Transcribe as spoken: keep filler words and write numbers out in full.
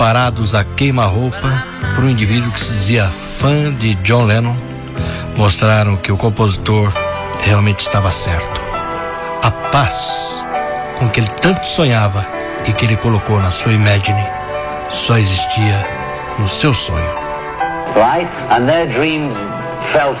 disparados a queima-roupa por um indivíduo que se dizia fã de John Lennon mostraram que o compositor realmente estava certo. A paz com que ele tanto sonhava e que ele colocou na sua Imagine só existia no seu sonho. Right? And their dreams felt